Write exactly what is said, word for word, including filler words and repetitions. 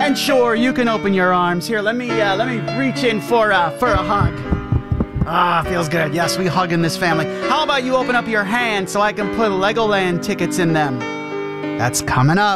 And sure, you can open your arms. Here, let me uh, let me reach in for uh, for a hug. Ah, feels good. Yes, we hug in this family. How about you open up your hand so I can put Legoland tickets in them? That's coming up.